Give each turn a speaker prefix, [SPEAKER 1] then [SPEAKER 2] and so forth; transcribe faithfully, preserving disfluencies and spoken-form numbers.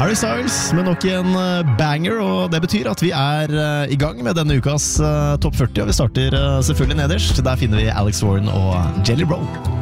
[SPEAKER 1] Harry Styles med nok en banger, og det betyr at vi er i gang med denne ukas Topp førti, og vi starter selvfølgelig nederst. Der finner vi Alex Warren og Jelly Roll.